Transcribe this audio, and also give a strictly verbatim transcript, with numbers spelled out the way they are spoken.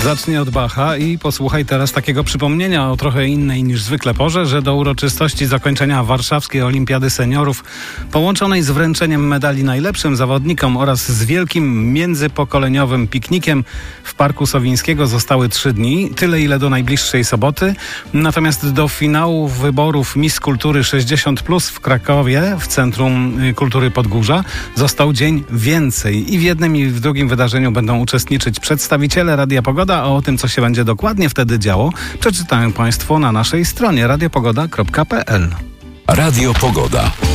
Zacznij od Bacha i posłuchaj teraz takiego przypomnienia o trochę innej niż zwykle porze, że do uroczystości zakończenia Warszawskiej Olimpiady Seniorów, połączonej z wręczeniem medali najlepszym zawodnikom oraz z wielkim międzypokoleniowym piknikiem w Parku Sowińskiego zostały trzy dni, tyle ile do najbliższej soboty. Natomiast do finału wyborów Miss Kultury sześćdziesiąt plus w Krakowie, w Centrum Kultury Podgórza, został dzień więcej i w jednym i w drugim wydarzeniu będą uczestniczyć przedstawiciele Radia Pogoda, a o tym, co się będzie dokładnie wtedy działo, przeczytają Państwo na naszej stronie radiopogoda kropka p l. Radio Pogoda.